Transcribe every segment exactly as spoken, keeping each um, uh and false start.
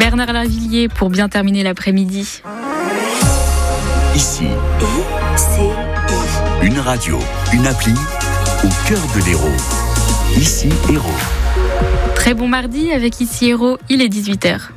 Bernard Lavillier pour bien terminer l'après-midi. Ici, I C I. une radio, une appli au cœur de l'Hérault. Ici, Hérault. Très bon mardi avec Ici Hérault, il est dix-huit heures.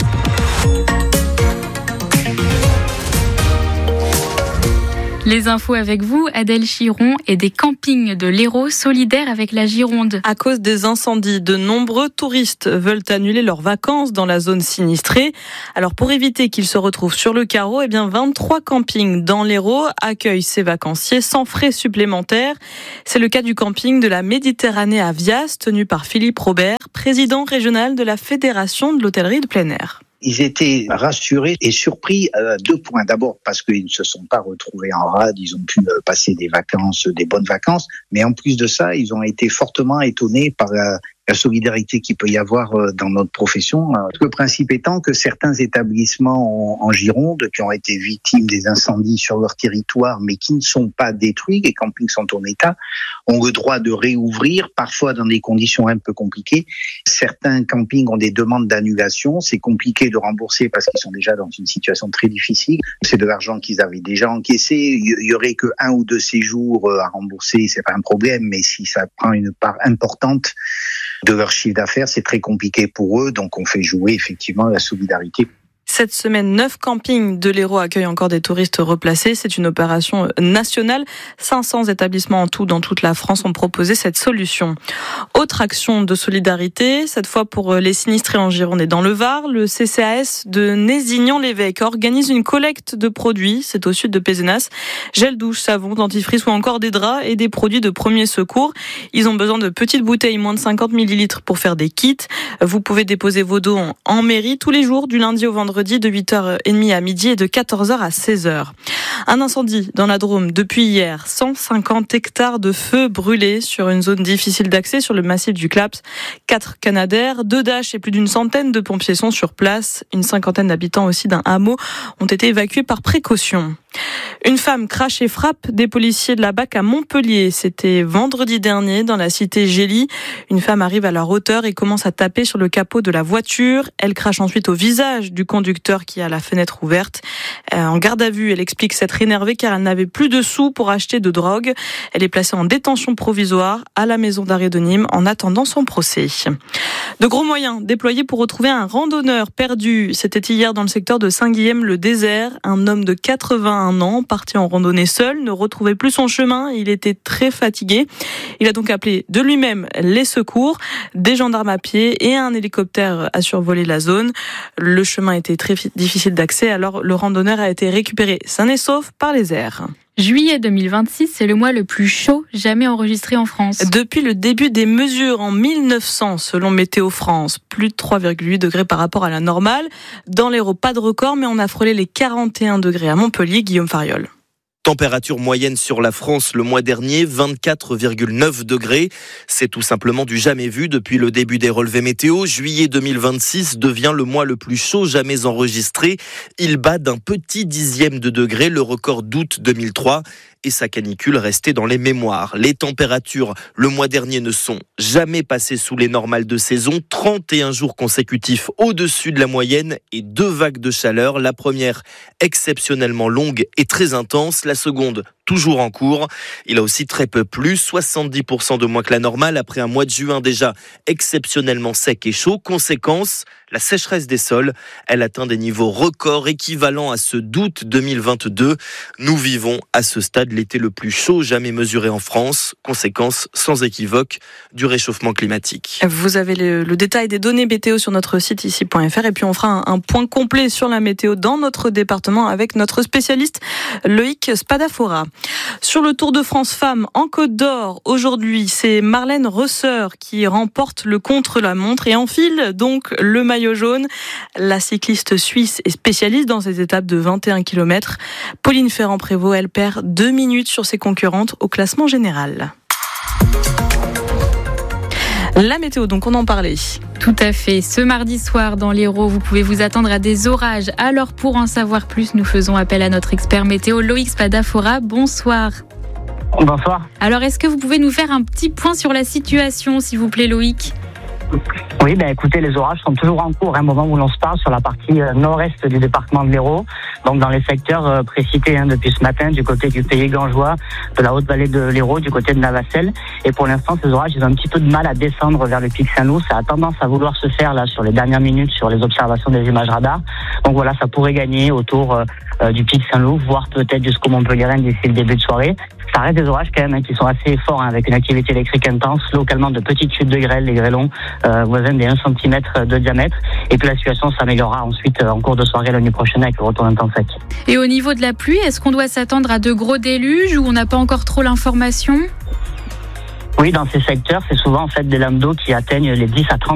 Les infos avec vous, Adèle Chiron, et des campings de l'Hérault solidaires avec la Gironde. À cause des incendies, de nombreux touristes veulent annuler leurs vacances dans la zone sinistrée. Alors pour éviter qu'ils se retrouvent sur le carreau, eh bien vingt-trois campings dans l'Hérault accueillent ces vacanciers sans frais supplémentaires. C'est le cas du camping de la Méditerranée à Vias, tenu par Philippe Robert, président régional de la Fédération de l'hôtellerie de plein air. Ils étaient rassurés et surpris à deux points. D'abord parce qu'ils ne se sont pas retrouvés en rade, ils ont pu passer des vacances, des bonnes vacances. Mais en plus de ça, ils ont été fortement étonnés par la, la solidarité qu'il peut y avoir dans notre profession. Le principe étant que certains établissements en, en Gironde qui ont été victimes des incendies sur leur territoire, mais qui ne sont pas détruits, les campings sont en état, ont le droit de réouvrir, parfois dans des conditions un peu compliquées. Certains campings ont des demandes d'annulation. C'est compliqué de rembourser parce qu'ils sont déjà dans une situation très difficile. C'est de l'argent qu'ils avaient déjà encaissé. Il y aurait que un ou deux séjours à rembourser, c'est pas un problème, mais si ça prend une part importante de leur chiffre d'affaires, c'est très compliqué pour eux. Donc on fait jouer effectivement la solidarité. Cette semaine, neuf campings de l'Hérault accueillent encore des touristes replacés. C'est une opération nationale. cinq cents établissements en tout dans toute la France ont proposé cette solution. Autre action de solidarité, cette fois pour les sinistrés en Gironde et dans le Var. Le C C A S de Nézignan-l'Évêque organise une collecte de produits. C'est au sud de Pézenas. Gel douche, savon, dentifrice ou encore des draps et des produits de premier secours. Ils ont besoin de petites bouteilles, moins de cinquante millilitres pour faire des kits. Vous pouvez déposer vos dons en mairie tous les jours, du lundi au vendredi, de huit heures trente à midi et de quatorze heures à seize heures. Un incendie dans la Drôme depuis hier. cent cinquante hectares de feu brûlés sur une zone difficile d'accès sur le massif du Claps. Quatre Canadair, deux Dash et plus d'une centaine de pompiers sont sur place. Une cinquantaine d'habitants aussi d'un hameau ont été évacués par précaution. Une femme crache et frappe des policiers de la B A C à Montpellier. C'était vendredi dernier dans la cité Gély. Une femme arrive à leur hauteur et commence à taper sur le capot de la voiture. Elle crache ensuite au visage du conducteur qui a la fenêtre ouverte. En garde à vue, elle explique s'être énervée car elle n'avait plus de sous pour acheter de drogue. Elle est placée en détention provisoire à la maison d'arrêt de Nîmes en attendant son procès. De gros moyens déployés pour retrouver un randonneur perdu. C'était hier dans le secteur de Saint-Guilhem-le-Désert. Un homme de quatre-vingt-un ans, parti en randonnée seul, ne retrouvait plus son chemin. Il était très fatigué. Il a donc appelé de lui-même les secours, des gendarmes à pied et un hélicoptère a survolé la zone. Le chemin était très difficile d'accès, alors le randonneur a été récupéré sain et sauf par les airs. Juillet deux mille vingt-six, c'est le mois le plus chaud jamais enregistré en France. Depuis le début des mesures en mille neuf cents, selon Météo France, plus de trois virgule huit degrés par rapport à la normale. Dans l'Hérault, pas de record, mais on a frôlé les quarante et un degrés à Montpellier. Guillaume Fariol. Température moyenne sur la France le mois dernier, vingt-quatre virgule neuf degrés. C'est tout simplement du jamais vu depuis le début des relevés météo. Juillet deux mille vingt-six devient le mois le plus chaud jamais enregistré. Il bat d'un petit dixième de degré le record d'août deux mille trois. Et sa canicule restait dans les mémoires. Les températures, le mois dernier, ne sont jamais passées sous les normales de saison. trente et un jours consécutifs au-dessus de la moyenne et deux vagues de chaleur. La première, exceptionnellement longue et très intense. La seconde, toujours en cours. Il a aussi très peu plu, soixante-dix pour cent de moins que la normale après un mois de juin déjà exceptionnellement sec et chaud. Conséquence, la sécheresse des sols, elle atteint des niveaux records équivalents à ceux d'août deux mille vingt-deux. Nous vivons à ce stade l'été le plus chaud jamais mesuré en France. Conséquence sans équivoque du réchauffement climatique. Vous avez le, le détail des données météo sur notre site ici point f r et puis on fera un, un point complet sur la météo dans notre département avec notre spécialiste Loïc Spadafora. Sur le Tour de France Femmes en Côte d'Or, aujourd'hui, c'est Marlène Reusseur qui remporte le contre-la-montre et enfile donc le maillot jaune. La cycliste suisse est spécialiste dans ces étapes de vingt et un kilomètres. Pauline Ferrand-Prévot, elle perd deux minutes sur ses concurrentes au classement général. La météo, donc on en parlait. Tout à fait. Ce mardi soir, dans l'Hérault, vous pouvez vous attendre à des orages. Alors, pour en savoir plus, nous faisons appel à notre expert météo, Loïc Spadafora. Bonsoir. Bonsoir. Alors, est-ce que vous pouvez nous faire un petit point sur la situation, s'il vous plaît, Loïc ? Oui, ben écoutez, les orages sont toujours en cours, à un moment où l'on se parle sur la partie nord-est du département de l'Hérault, donc dans les secteurs précités hein, depuis ce matin, du côté du Pays Gangeois, de la haute vallée de l'Hérault, du côté de Navacelles. Et pour l'instant, ces orages, ils ont un petit peu de mal à descendre vers le pic Saint-Loup. Ça a tendance à vouloir se faire là sur les dernières minutes sur les observations des images radars. Donc voilà, ça pourrait gagner autour euh, du pic Saint-Loup, voire peut-être jusqu'au Montpellierin d'ici le début de soirée. Ça reste des orages quand même hein, qui sont assez forts hein, avec une activité électrique intense, localement de petites chutes de grêle, les grêlons euh, voisins des un centimètre de diamètre. Et puis la situation s'améliorera ensuite euh, en cours de soirée la nuit prochaine avec le retour d'un temps sec. Et au niveau de la pluie, est-ce qu'on doit s'attendre à de gros déluges ou on n'a pas encore trop l'information ? Oui, dans ces secteurs, c'est souvent en fait des lames d'eau qui atteignent les dix à trente